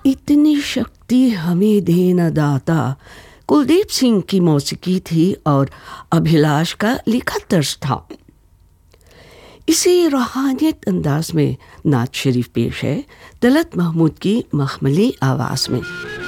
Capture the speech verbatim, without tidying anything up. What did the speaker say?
इतनी शक्ति हमें दे न दाता कुलदीप सिंह की मौसीकी थी और अभिलाष का लिखा तर्ज था। इसी रूहानियत अंदाज में नात शरीफ पेश है तलत महमूद की मखमली आवाज़ में।